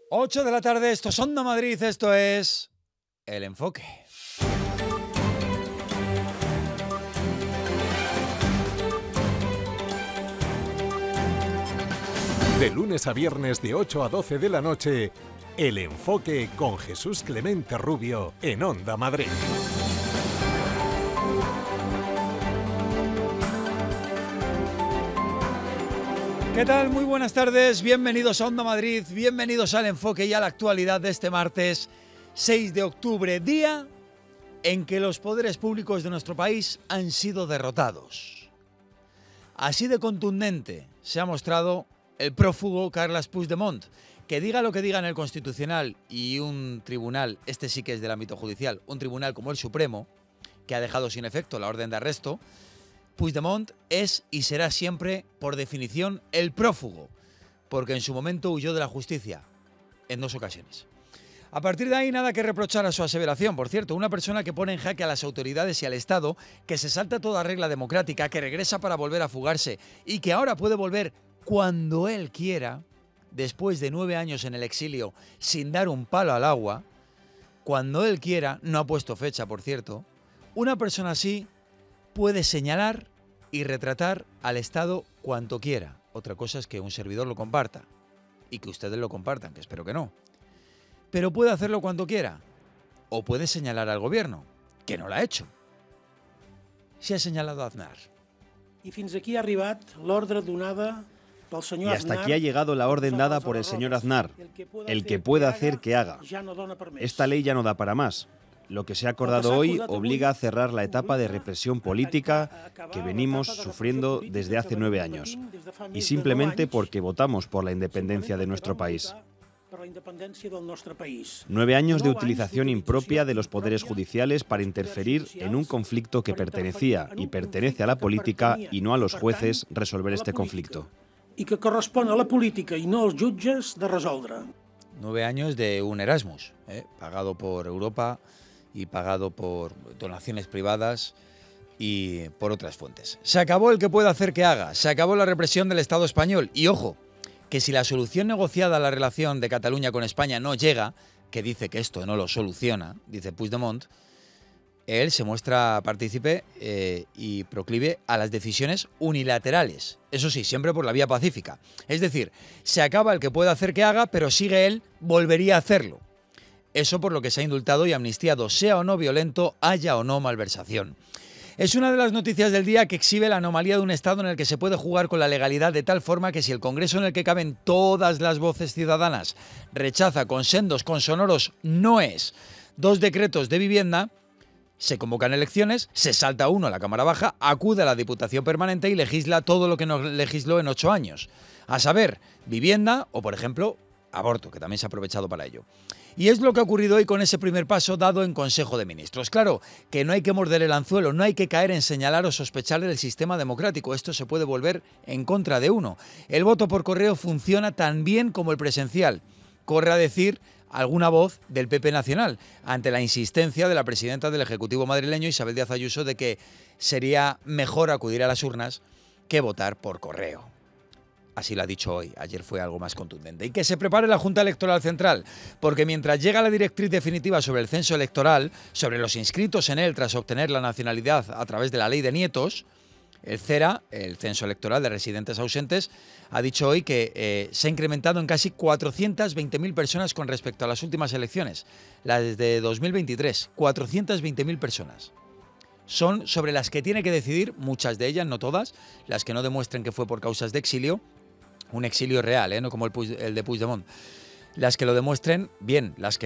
8 de la tarde, esto es Onda Madrid, esto es El Enfoque. De lunes a viernes de 8 a 12 de la noche, El Enfoque con Jesús Clemente Rubio en Onda Madrid. ¿Qué tal? Muy buenas tardes, bienvenidos a Onda Madrid, bienvenidos al Enfoque y a la actualidad de este martes 6 de octubre, día en que los poderes públicos de nuestro país han sido derrotados. Así de contundente se ha mostrado el prófugo Carles Puigdemont, que diga lo que diga en el Constitucional y un tribunal, este sí que es del ámbito judicial, un tribunal como el Supremo, que ha dejado sin efecto la orden de arresto, Puigdemont es y será siempre, por definición, el prófugo, porque en su momento huyó de la justicia, en 2 ocasiones. A partir de ahí, nada que reprochar a su aseveración. Por cierto, una persona que pone en jaque a las autoridades y al Estado, que se salta toda regla democrática, que regresa para volver a fugarse y que ahora puede volver cuando él quiera, después de 9 años en el exilio, sin dar un palo al agua, cuando él quiera, no ha puesto fecha, por cierto, una persona así puede señalar y retratar al Estado cuanto quiera. Otra cosa es que un servidor lo comparta y que ustedes lo compartan, que espero que no. Pero puede hacerlo cuanto quiera. O puede señalar al gobierno, que no lo ha hecho. Se ha señalado a Aznar. Y fins aquí ha arribat l'ordre donada pel senyor Aznar. Y hasta aquí ha llegado la orden dada por el señor Aznar. El que pueda hacer que haga. Esta ley ya no da para más. Lo que se ha acordado hoy obliga a cerrar la etapa de represión política que venimos sufriendo desde hace 9 años. Y simplemente porque votamos por la independencia de nuestro país. 9 años de utilización impropia de los poderes judiciales para interferir en un conflicto que pertenecía y pertenece a la política y no a los jueces resolver este conflicto. Y que correspon a la política y no als jutges de resoldre. 9 años de un Erasmus, pagado por Europa y pagado por donaciones privadas y por otras fuentes. Se acabó el que pueda hacer que haga, se acabó la represión del Estado español. Y ojo, que si la solución negociada a la relación de Cataluña con España no llega, que dice que esto no lo soluciona, dice Puigdemont, él se muestra partícipe y proclive a las decisiones unilaterales. Eso sí, siempre por la vía pacífica. Es decir, se acaba el que pueda hacer que haga, pero sigue él, volvería a hacerlo. Eso por lo que se ha indultado y amnistiado, sea o no violento, haya o no malversación. Es una de las noticias del día que exhibe la anomalía de un Estado en el que se puede jugar con la legalidad de tal forma que si el Congreso en el que caben todas las voces ciudadanas rechaza con sendos, con sonoros noes 2 decretos de vivienda, se convocan elecciones, se salta uno a la Cámara Baja, acude a la Diputación Permanente y legisla todo lo que no legisló en 8 años. A saber, vivienda o, por ejemplo, aborto, que también se ha aprovechado para ello. Y es lo que ha ocurrido hoy con ese primer paso dado en Consejo de Ministros. Claro, que no hay que morder el anzuelo, no hay que caer en señalar o sospechar del sistema democrático. Esto se puede volver en contra de uno. El voto por correo funciona tan bien como el presencial. Corre a decir alguna voz del PP Nacional, ante la insistencia de la presidenta del Ejecutivo madrileño, Isabel Díaz Ayuso, de que sería mejor acudir a las urnas que votar por correo. Así lo ha dicho hoy, ayer fue algo más contundente. Y que se prepare la Junta Electoral Central, porque mientras llega la directriz definitiva sobre el censo electoral, sobre los inscritos en él tras obtener la nacionalidad a través de la ley de nietos, el CERA, el Censo Electoral de Residentes Ausentes, ha dicho hoy que se ha incrementado en casi 420.000 personas con respecto a las últimas elecciones, las de 2023, 420.000 personas. Son sobre las que tiene que decidir, muchas de ellas, no todas, las que no demuestren que fue por causas de exilio, un exilio real, no como el de Puigdemont. Las que lo demuestren, bien, las que